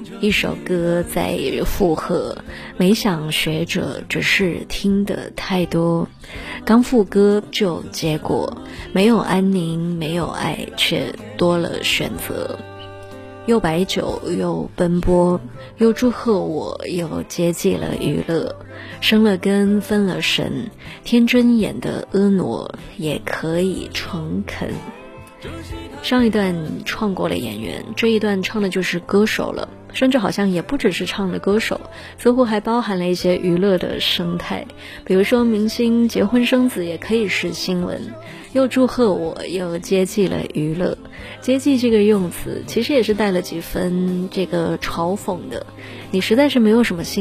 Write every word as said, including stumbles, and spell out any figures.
一首歌在附和，没想学者只是听得太多，刚副歌就有结果，没有安宁，没有爱，却多了选择。又白酒又奔波，又祝贺我，又接济了娱乐，生了根分了神，天真演的婀娜也可以诚恳。上一段唱过了演员，这一段唱的就是歌手了，甚至好像也不只是唱的歌手，似乎还包含了一些娱乐的生态，比如说明星结婚生子也可以是新闻，又祝贺我，又接济了娱乐。接济这个用词其实也是带了几分这个嘲讽的，你实在是没有什么新